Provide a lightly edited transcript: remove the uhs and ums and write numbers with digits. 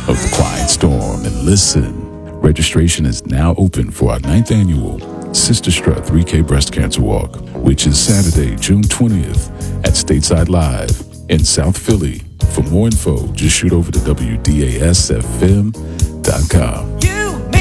of the Quiet Storm and listen. Registration is now open for our 9th annual Sister Strut 3K Breast Cancer Walk, which is Saturday, June 20th at Stateside Live in South Philly. For more info, just shoot over to WDASFM.com.